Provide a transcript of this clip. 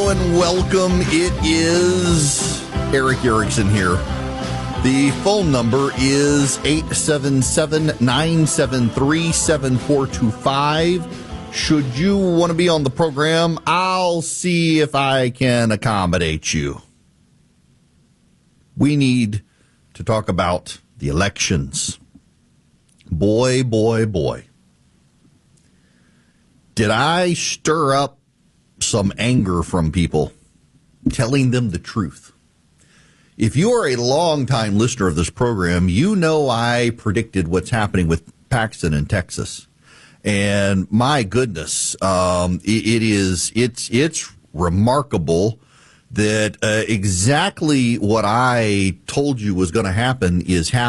Hello and welcome. It is Eric Erickson here. The phone number is 877-973-7425. Should you want to be on the program, I'll see if I can accommodate you. We need to talk about the elections. Boy, boy, boy. Did I stir up some anger from people telling them the truth? If you are a longtime listener of this program, you know I predicted what's happening with Paxton in Texas. And my goodness, it's remarkable that exactly what I told you was going to happen is happening.